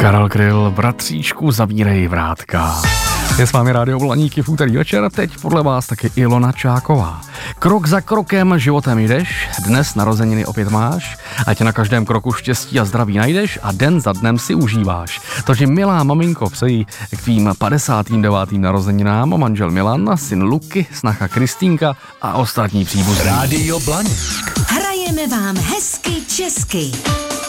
Karel Kryl, bratříčku, zavírej vrátka. Je s vámi Rádio Blaníky v úterý večer, teď podle vás taky Ilona Čáková. Krok za krokem životem jdeš, dnes narozeniny opět máš, ať na každém kroku štěstí a zdraví najdeš a den za dnem si užíváš. Takže milá maminko, přeji k tvým 59. narozeninám manžel Milan, syn Luky, snacha Kristýnka a ostatní příbuzní. Rádio Blaník. Hrajeme vám hezky česky.